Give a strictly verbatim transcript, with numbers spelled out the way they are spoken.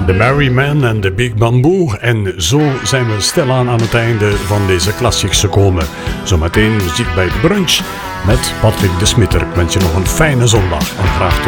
The Merry Man en The Big Bamboo. En zo zijn we stilaan aan het einde van deze classics gekomen. Zometeen muziek bij de brunch met Patrick de Smitter. Ik wens je nog een fijne zondag en graag tot